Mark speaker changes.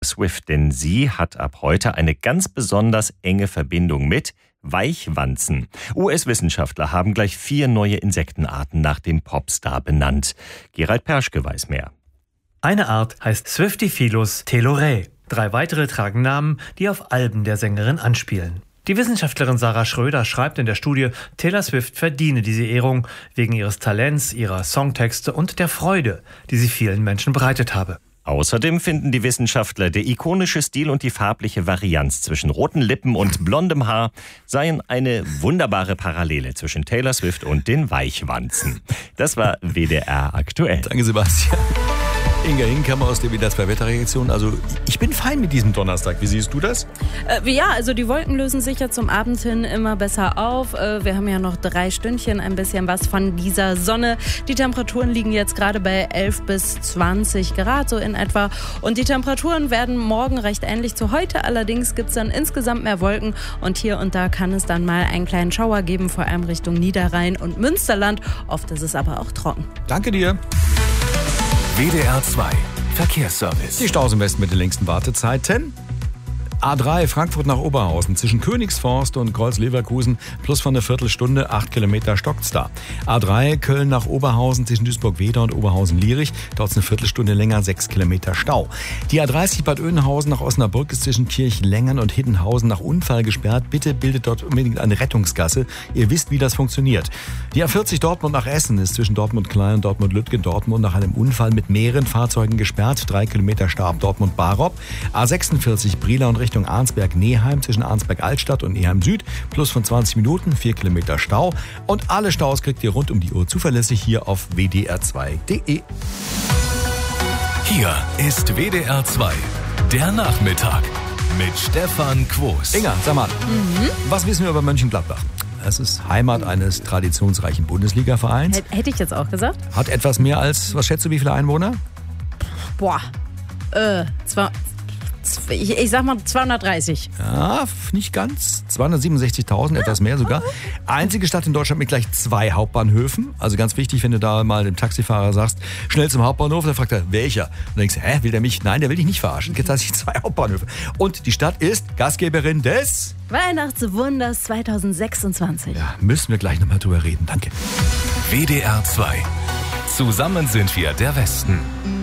Speaker 1: Swift, denn sie hat ab heute eine ganz besonders enge Verbindung mit Weichwanzen. US-Wissenschaftler haben gleich 4 neue Insektenarten nach dem Popstar benannt. Gerald Perschke weiß mehr.
Speaker 2: Eine Art heißt Swiftophilus telorae. 3 weitere tragen Namen, die auf Alben der Sängerin anspielen. Die Wissenschaftlerin Sarah Schröder schreibt in der Studie, Taylor Swift verdiene diese Ehrung wegen ihres Talents, ihrer Songtexte und der Freude, die sie vielen Menschen bereitet habe.
Speaker 1: Außerdem finden die Wissenschaftler, der ikonische Stil und die farbliche Varianz zwischen roten Lippen und blondem Haar seien eine wunderbare Parallele zwischen Taylor Swift und den Weichwanzen. Das war WDR aktuell.
Speaker 3: Danke, Sebastian. Inga Hinkammer aus der WDR 2 Wetterreaktion. Also ich bin fein mit diesem Donnerstag. Wie siehst du das?
Speaker 4: Ja, also die Wolken lösen sich ja zum Abend hin immer besser auf. Wir haben ja noch 3 Stündchen, ein bisschen was von dieser Sonne. Die Temperaturen liegen jetzt gerade bei 11 bis 20 Grad so in etwa. Und die Temperaturen werden morgen recht ähnlich zu heute. Allerdings gibt es dann insgesamt mehr Wolken. Und hier und da kann es dann mal einen kleinen Schauer geben, vor allem Richtung Niederrhein und Münsterland. Oft ist es aber auch trocken.
Speaker 3: Danke dir.
Speaker 5: WDR 2 Verkehrsservice.
Speaker 3: Die Staus im Westen mit den längsten Wartezeiten. A3 Frankfurt nach Oberhausen zwischen Königsforst und Kreuz-Leverkusen plus von einer Viertelstunde, 8 Kilometer stockt's da. A3 Köln nach Oberhausen zwischen Duisburg-Wedau und Oberhausen-Lierich, dauert's eine Viertelstunde länger, 6 Kilometer Stau. Die A30 Bad Oeynhausen nach Osnabrück ist zwischen Kirchlängern und Hiddenhausen nach Unfall gesperrt. Bitte bildet dort unbedingt eine Rettungsgasse. Ihr wisst, wie das funktioniert. Die A40 Dortmund nach Essen ist zwischen Dortmund-Klein und Dortmund-Lütgen-Dortmund nach einem Unfall mit mehreren Fahrzeugen gesperrt. 3 Kilometer Stau ab Dortmund-Barop. A46 Brieler und Richtung Arnsberg-Neheim zwischen Arnsberg-Altstadt und Neheim Süd plus von 20 Minuten, 4 Kilometer Stau. Und alle Staus kriegt ihr rund um die Uhr zuverlässig hier auf wdr2.de.
Speaker 5: Hier ist WDR 2, der Nachmittag mit Stefan Quos.
Speaker 3: Inga, sag mal, was wissen wir über Mönchengladbach? Es ist Heimat eines traditionsreichen Bundesliga-Vereins.
Speaker 4: Hätte ich jetzt auch gesagt.
Speaker 3: Hat etwas mehr als, was schätzt du, wie viele Einwohner?
Speaker 4: Ich sag mal 230.
Speaker 3: Ja, nicht ganz. 267.000, etwas mehr sogar. Einzige Stadt in Deutschland mit gleich 2 Hauptbahnhöfen. Also ganz wichtig, wenn du da mal dem Taxifahrer sagst, schnell zum Hauptbahnhof, dann fragt er, welcher? Und dann denkst du, will der mich? Nein, der will dich nicht verarschen. Es gibt tatsächlich 2 Hauptbahnhöfe. Und die Stadt ist Gastgeberin des
Speaker 4: Weihnachtswunders 2026.
Speaker 3: Ja, müssen wir gleich nochmal drüber reden. Danke.
Speaker 5: WDR 2. Zusammen sind wir der Westen.